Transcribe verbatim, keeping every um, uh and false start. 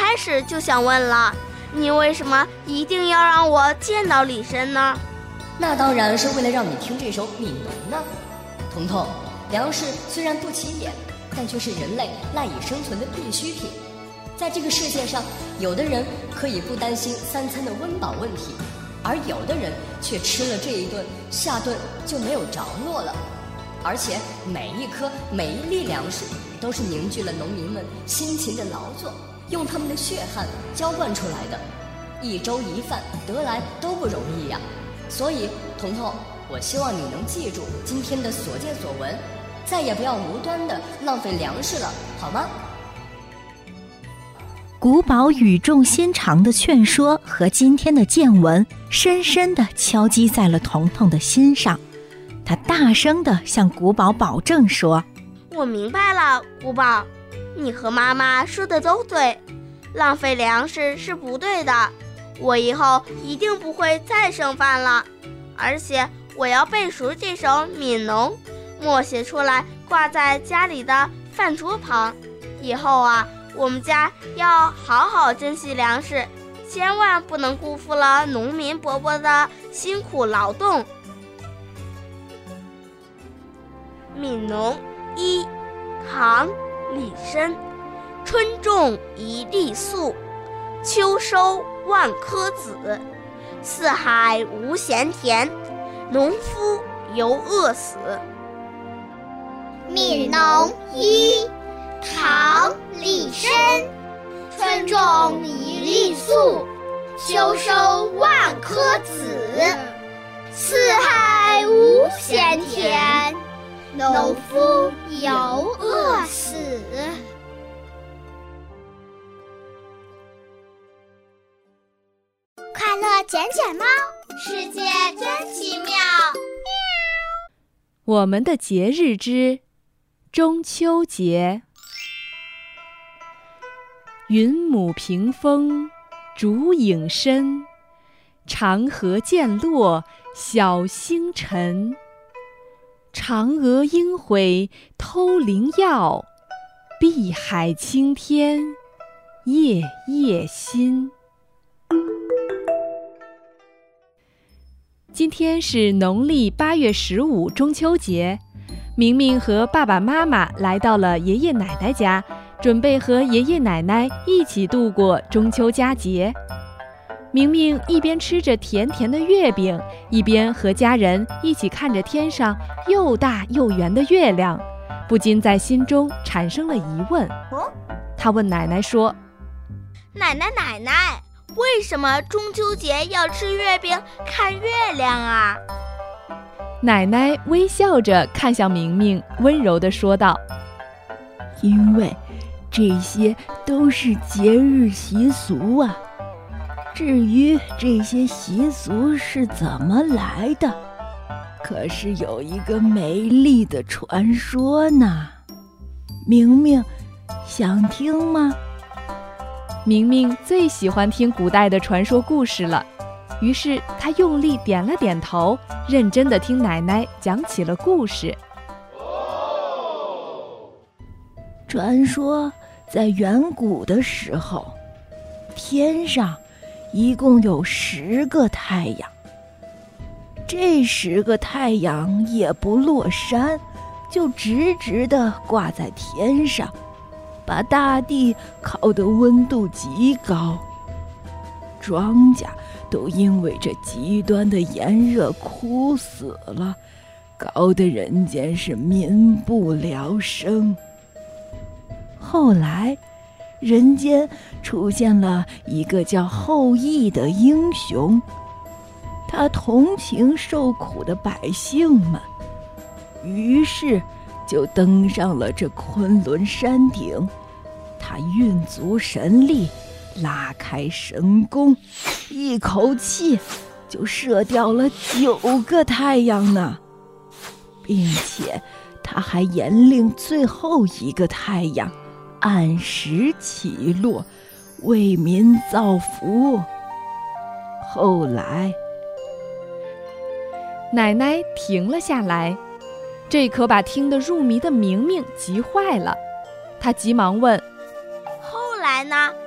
开始就想问了，你为什么一定要让我见到李绅呢？ 那当然是为了让你听这首《悯农》呢。彤彤，粮食虽然不起眼，但却是人类赖以生存的必需品。在这个世界上，有的人可以不担心三餐的温饱问题，而有的人却吃了这一顿，下顿就没有着落了。而且每一颗每一粒粮食都是凝聚了农民们辛勤的劳作，用他们的血汗浇灌出来的，一粥一饭得来都不容易呀。所以彤彤，我希望你能记住今天的所见所闻，再也不要无端的浪费粮食了，好吗？ 古堡语重心长的劝说和今天的见闻深深地敲击在了彤彤的心上，他大声地向古堡保证说： 我明白了，古堡，你和妈妈说的都对，浪费粮食是不对的，我以后一定不会再剩饭了，而且我要背熟这首《悯农》，默写出来挂在家里的饭桌旁。以后啊，我们家要好好珍惜粮食，千万不能辜负了农民伯伯的辛苦劳动。《悯农》一，唐·李绅。春种一粒粟，秋收万颗子。四海无闲田，农夫犹饿死。 《悯农》一，唐·李绅。春种一粒粟，秋收万颗子。四海无闲田，农夫犹饿死。快乐捡捡猫，世界真奇妙。 我们的节日之中秋节。云母屏风，烛影深，长河渐落晓星沉。嫦娥应悔偷灵药，碧海青天夜夜心。今天是农历八月十五中秋节，明明和爸爸妈妈来到了爷爷奶奶家，准备和爷爷奶奶一起度过中秋佳节。明明一边吃着甜甜的月饼，一边和家人一起看着天上又大又圆的月亮，不禁在心中产生了疑问。他问奶奶说： 奶奶奶奶，为什么中秋节要吃月饼看月亮啊？ 奶奶微笑着看向明明，温柔地说道： 因为这些都是节日习俗啊。至于这些习俗是怎么来的，可是有一个美丽的传说呢。明明，想听吗？ 明明最喜欢听古代的传说故事了，于是他用力点了点头，认真地听奶奶讲起了故事。 传说在远古的时候，天上一共有十个太阳，这十个太阳也不落山，就直直地挂在天上，把大地烤得温度极高，庄稼都因为这极端的炎热枯死了，搞得人间是民不聊生。后来人间出现了一个叫后羿的英雄，他同情受苦的百姓们，于是就登上了这昆仑山顶。他运足神力，拉开神弓，一口气就射掉了九个太阳呢，并且他还严令最后一个太阳按时起落，为民造福。后来， 奶奶停了下来，这可把听得入迷的明明急坏了。他急忙问： 后来呢？